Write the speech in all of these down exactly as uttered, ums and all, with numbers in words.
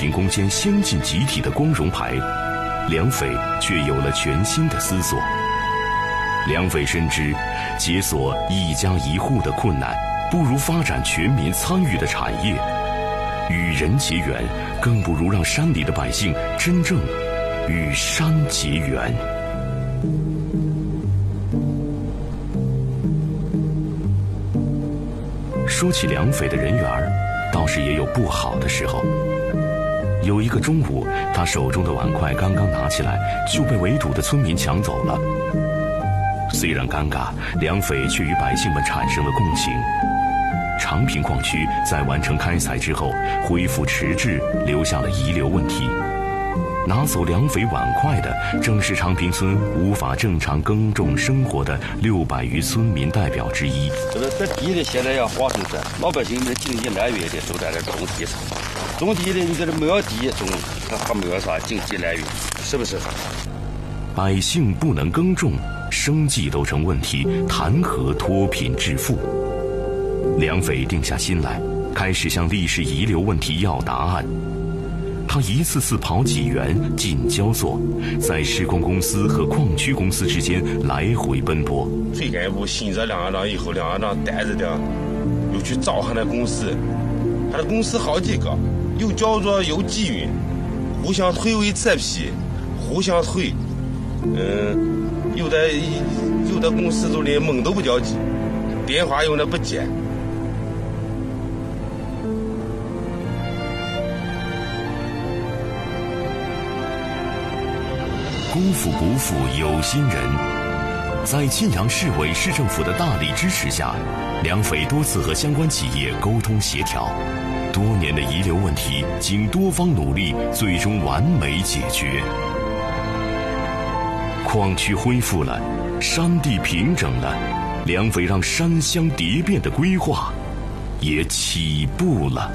平攻坚先进集体的光荣牌，梁斐却有了全新的思索。梁斐深知，解锁一家一户的困难，不如发展全民参与的产业；与人结缘，更不如让山里的百姓真正与山结缘。说起梁斐的人缘儿，倒是也有不好的时候。有一个中午，他手中的碗筷刚刚拿起来，就被围堵的村民抢走了。虽然尴尬，梁斐却与百姓们产生了共情。长平矿区在完成开采之后，恢复迟滞，留下了遗留问题。拿走梁斐碗筷的，正是长平村无法正常耕种生活的六百余村民代表之一。 这个这地的现在要划分噻，老百姓的经济来源的都在这种地上，种地的你这没有地种，它还没有啥经济来源，是不是？ 百姓不能耕种，生计都成问题，谈何脱贫致富？梁斐定下心来，开始向历史遗留问题要答案。他一次次跑济源、进焦作，在施工公司和矿区公司之间来回奔波。 最干部信任梁院长以后，梁院长带着的又去找他的公司，他的公司好几个，有焦作有济运，互相推诿扯皮，互相推。嗯，有的有的公司都连门都不交接，电话有的不接。 功夫不负有心人，在沁阳市委市政府的大力支持下，梁斐多次和相关企业沟通协调，多年的遗留问题经多方努力，最终完美解决。矿区恢复了，山地平整了，梁斐让山乡蝶变的规划也起步了。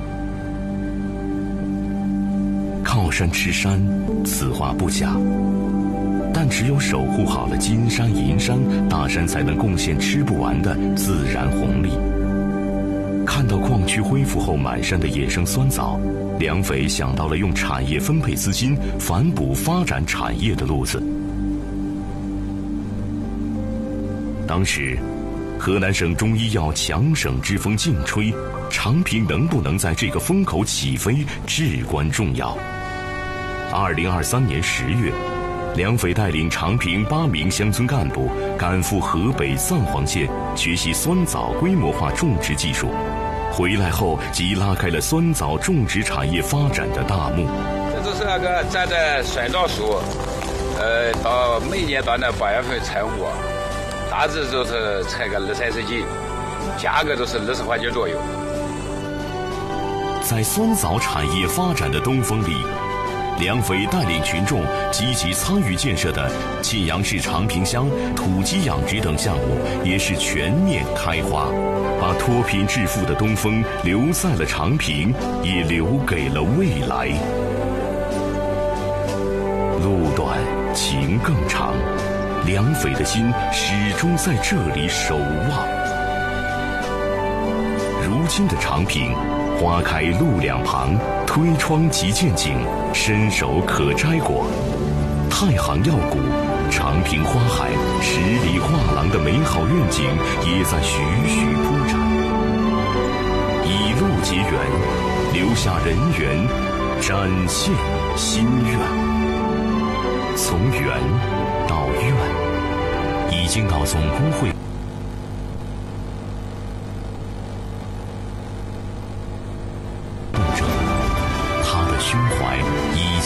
靠山吃山，此话不假，但只有守护好了金山银山，大山才能贡献吃不完的自然红利。看到矿区恢复后满山的野生酸枣，梁斐想到了用产业分配资金反哺发展产业的路子。当时河南省中医药强省之风劲吹，长平能不能在这个风口起飞至关重要。二零二三年十月，梁斐带领长平八名乡村干部赶赴河北藏黄县学习酸枣规模化种植技术，回来后即拉开了酸枣种植产业发展的大幕。 这就是那个栽的酸枣树，呃，到每年到那八月份采果，大致就是采个二三十斤，价格都是二十块钱左右。 在酸枣产业发展的东风里，梁斐带领群众积极参与建设的沁阳市长平乡土鸡养殖等项目也是全面开花，把脱贫致富的东风留在了长平，也留给了未来。路短情更长，梁斐的心始终在这里守望。如今的长平，花开路两旁，推窗即见景，伸手可摘果。太行药谷、长平花海、十里画廊的美好愿景也在徐徐铺展。以路结缘，留下人缘，展现心愿。从缘到愿，已经到总工会。